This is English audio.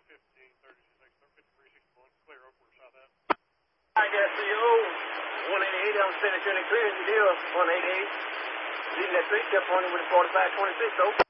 Clear Oakwood, south end. I got CO 188. I'm spinning 23 as you deal. 188. Leaving that 3 step on you with a 45-26 though.